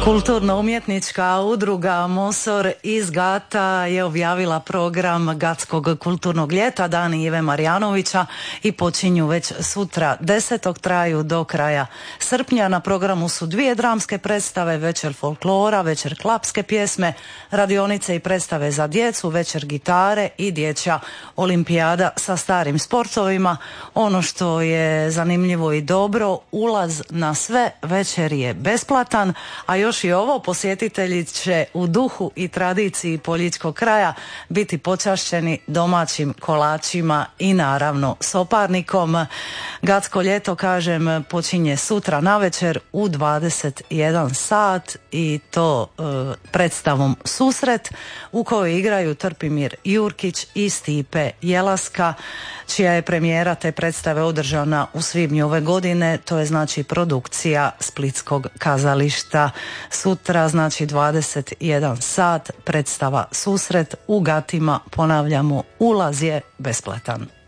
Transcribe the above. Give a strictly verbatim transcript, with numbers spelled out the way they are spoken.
Kulturno-umjetnička udruga Mosor iz Gata je objavila program Gatskog kulturnog ljeta Dani Ive Marjanovića i počinju već sutra desetog traju do kraja srpnja. Na programu su dvije dramske predstave, večer folklora, večer klapske pjesme, radionice i predstave za djecu, večer gitare i dječja olimpijada sa starim sportovima. Ono što je zanimljivo i dobro, ulaz na sve večer je besplatan, a još i ovo, posjetitelji će u duhu i tradiciji Poljičkog kraja biti počašćeni domaćim kolačima i naravno soparnikom. Gatsko ljeto, kažem, počinje sutra navečer u dvadeset jedan sat i to e, predstavom Susret u kojoj igraju Trpimir Jurkić i Stipe Jelaska, čija je premijera te predstave održana u svibnju ove godine. To je znači produkcija Splitskog kazališta. Sutra znači dvadeset jedan sat predstava Susret u Gatima, ponavljamo, ulaz je besplatan.